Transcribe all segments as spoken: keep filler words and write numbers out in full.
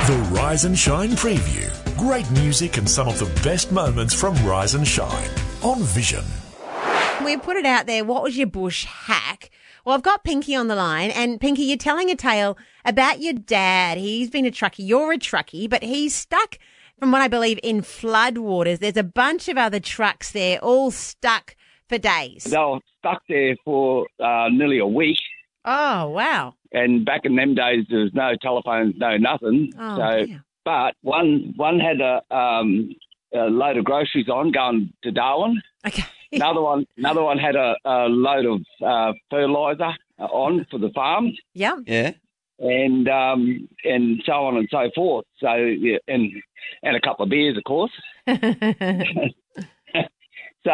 The Rise and Shine Preview. Great music and some of the best moments from Rise and Shine on Vision. We put it out there. What was your bush hack? Well, I've got Pinky on the line. And Pinky, you're telling a tale about your dad. He's been a truckie. You're a truckie, but he's stuck, from what I believe, in floodwaters. There's a bunch of other trucks there, all stuck for days. They were stuck there for uh, nearly a week. Oh, wow. And back in them days, there was no telephones, no nothing. Oh, so, dear. But one one had a, um, a load of groceries on going to Darwin. Okay. Another one, another one had a, a load of uh, fertiliser on for the farms. Yeah. Yeah. And um, and so on and so forth. So yeah, and and a couple of beers, of course. So,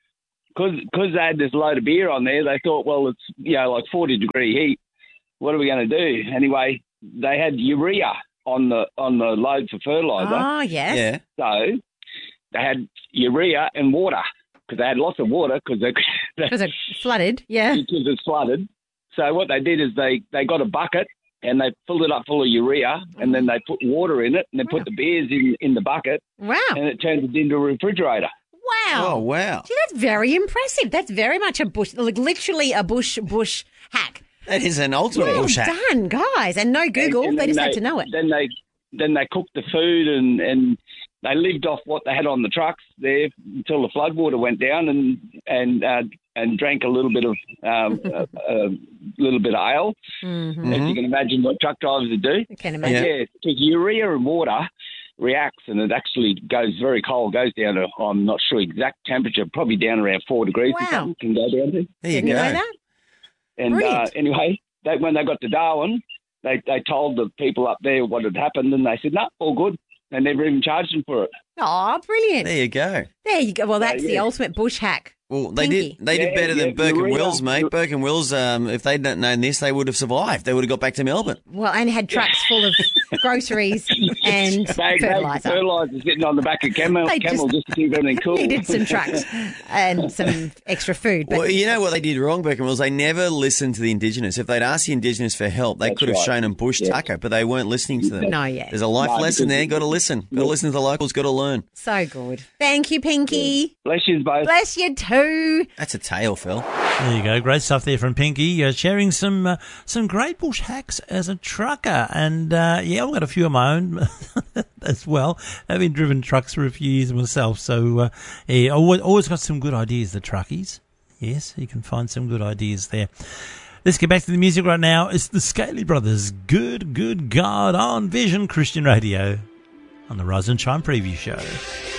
because they had this load of beer on there, they thought, well, it's you know like forty degree heat. What are we going to do? Anyway, they had urea on the on the load for fertiliser. Oh, yes. Yeah. So they had urea and water because they had lots of water because they Because it flooded, yeah. because it's flooded. So what they did is they, they got a bucket and they filled it up full of urea and then they put water in it and they put the beers in, in the bucket Wow. and it turned it into a refrigerator. Wow. Oh, wow. Gee, that's very impressive. That's very much a bush, like literally a bush bush hack. That is an ultimate Well bush hack. done, guys. And no Google. And they then just had to know it. Then they then they cooked the food and, and they lived off what they had on the trucks there until the floodwater went down and and uh, and drank a little bit of um, a, a little bit of ale. Mm-hmm. If you can imagine what truck drivers would do. I can imagine. Yeah, because urea and water reacts and it actually goes very cold, goes down to, I'm not sure exact temperature, probably down around four degrees Wow. or something, can go down to. There you Didn't you know go. that? And uh, Brilliant. anyway, they, when they got to Darwin, they, they told the people up there what had happened and they said, no, all good. They never even charged them for it. Oh, brilliant. There you go. There you go. Well, that's the yeah. ultimate bush hack. Well, they Pinky. did. They did Yeah, better yeah, than Burke and urea. Wills, mate. Burke and Wills, um, if they'd not known this, they would have survived. They would have got back to Melbourne. Well, and had trucks full of groceries and Bag, bag of fertiliser. fertiliser sitting on the back of camel, They camel just just, to keep everything cool. Needed some trucks and some extra food. But Well, you know what they did wrong, Burke and Wills? They never listened to the Indigenous. If they'd asked the Indigenous for help, they That's could have right. shown them bush Yeah. tucker, but they weren't listening to them. No, yeah. There's a life No, lesson because- there. Got to listen. Got to listen to the locals. Got to learn. so good. Thank you, Pinky. Bless you both. Bless you too. That's a tale, Phil. There you go. Great stuff there from Pinky, uh, sharing some uh, some great bush hacks as a trucker. And, uh, yeah, I've got a few of my own as well. I've been driven trucks for a few years myself. So, uh, yeah, always, always got some good ideas, the truckies. Yes, you can find some good ideas there. Let's get back to the music right now. It's the Scaly Brothers. Good, good God on Vision Christian Radio on the Rise and Shine Preview Show.